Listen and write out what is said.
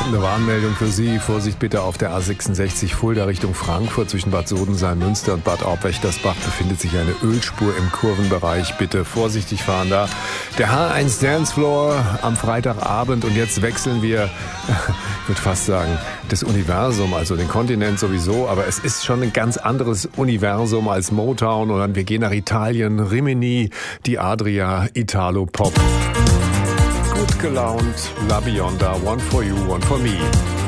Eine Warnmeldung für Sie. Vorsicht bitte auf der A66 Fulda Richtung Frankfurt. Zwischen Bad Sodensalm-Münster und Bad Aub-Wächtersbach befindet sich eine Ölspur im Kurvenbereich. Bitte vorsichtig fahren da. Der H1 Dancefloor am Freitagabend. Und jetzt wechseln wir, ich würde fast sagen, das Universum, also den Kontinent sowieso. Aber es ist schon ein ganz anderes Universum als Motown. Und dann wir gehen nach Italien. Rimini, die Adria, Italo-Pop. Gut gelaunt, La Bionda, One for You, One for Me.